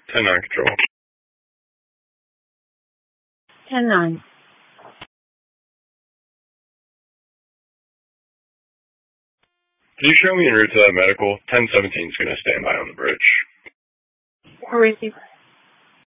10-9 control. 10-9. Can you show me en route to that medical? 1017 is going to stand by on the bridge. Receiver.